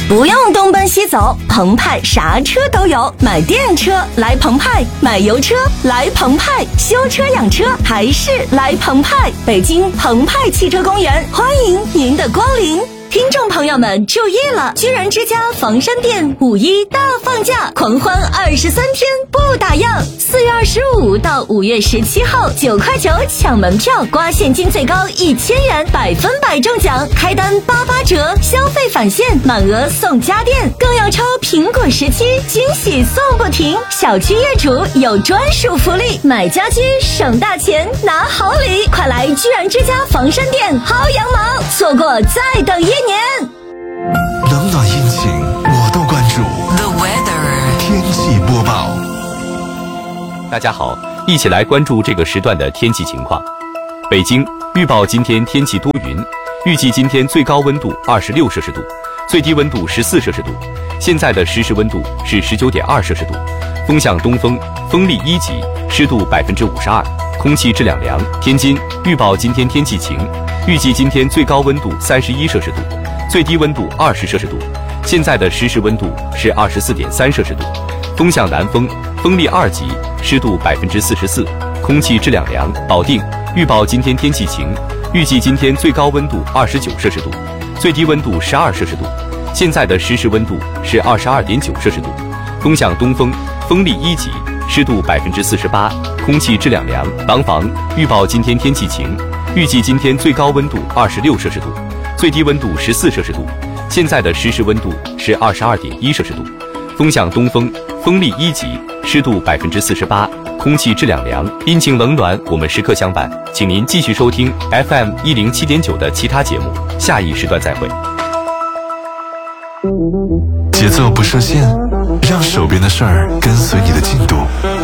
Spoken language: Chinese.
不用东奔西走，澎湃啥车都有。买电车来澎湃，买油车来澎湃，修车养车还是来澎湃。北京澎湃汽车公园欢迎您的光临。听众朋友们注意了，居然之家房山店5·1大放价，狂欢23天不打烊。4月25到5月17号，9块9抢门票，刮现金最高1000元，100%中奖，开单88折，消费返现满额送家电，更要抽苹果17，惊喜送不停。小区业主有专属福利，买家居省大钱拿好礼，快来居然之家房山店薅羊毛，错过再等1年。 冷暖阴晴我都关注。 The weather 天气播报。 大家好，一起来关注这个时段的天气情况。北京预报今天天气多云，预计今天最高温度26摄氏度，最低温度14摄氏度。现在的实时温度是19.2摄氏度，风向东风，风力1级，湿度52%，空气质量良。天津预报今天天气晴，预计今天最高温度31摄氏度，最低温度20摄氏度。现在的实时温度是24.3摄氏度，风向南风，风力2级，湿度44%，空气质量良。保定预报今天天气晴，预计今天最高温度29摄氏度，最低温度12摄氏度。现在的实时温度是22.9摄氏度，风向东风，风力1级，湿度48%，空气质量良。廊坊预报今天天气晴，预计今天最高温度26摄氏度，最低温度14摄氏度。现在的实时温度是22.1摄氏度，风向东风，风力1级，湿度48%，空气质量良。阴晴冷暖我们时刻相伴，请您继续收听 FM 107.9的其他节目，下一时段再会。 节奏不设限，让手边的事儿跟随你的进度。